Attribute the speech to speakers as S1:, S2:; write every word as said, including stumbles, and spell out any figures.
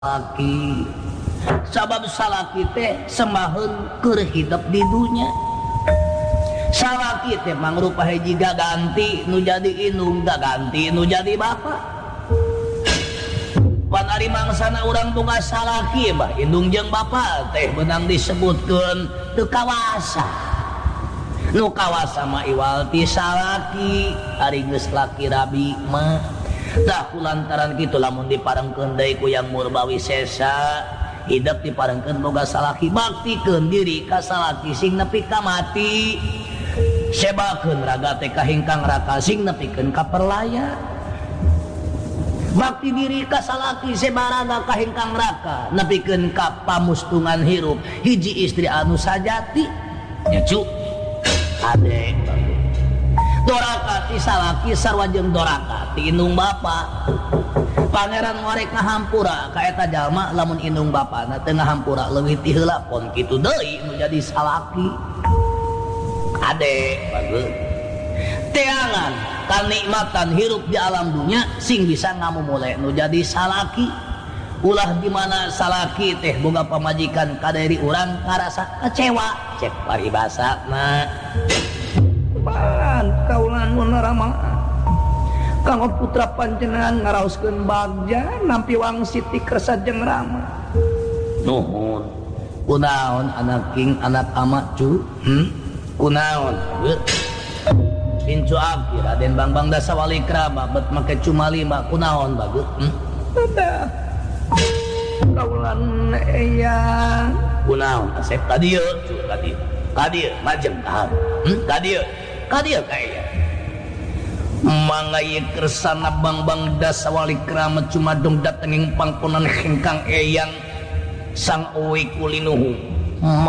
S1: salaki sabab salaki teh semaheun keur hidup di dunia. Salaki teh mangrupa hiji gaganti nu jadi indung, gaganti nu jadi bapa. Pan ari mangsana urang boga salaki mah indung jeung bapa teh beunang disebutkeun teu kawasa. Nu kawasa mah iwal ti salaki, ari geus laki rabi mah dah kulantaran kitu lamun diparengkeun deui ku Yang Murbawi Sesa hidup diparengkeun boga salaki, baktikeun diri ka salaki sing nepi ka mati, sebakeun raga teh ka hingkang raka sing nepikeun ka perlaya. Bakti diri ka salaki sebaraga ka hingkang raka nepikeun ka pamustungan hirup hiji istri anu sajati. Ya cu ade doraka ti salaki sarua jeung doraka ti indung bapa. Pangeran ngorek ngahampura ka eta jalma lamun indung bapana teu ngahampura leuwih ti heula pon kitu deui nu jadi salaki. Ade bageus teangan kanikmatan hirup di alam dunia sing bisa ngamumule nu jadi salaki. Ulah di mana salaki teh boga pamajikan kaderi urang ngarasa kecewa cek paribasana. Pan kaulan mun rama kanggo putra panjenengan ngaraoskeun bagja nampi wangsit ti kersa jeung rama. Nuhun. Kunaon anak king anak ama cu? Hmm? Kunaon? Incu aki Raden Bangbang Dasawali Krama bet make cuma lima kunaon bagus? Hmm? Tata. Kaulan eyang. Kunaon asep kadieu cu kadieu. Kadieu majeng kahar. Hmm? Kadieu. Kadieu ka eyang. Mangai kersana Bangbang Dasawali Krama cuma dong datenging pangkonan hengkang eyang sang uwi kulinuhu.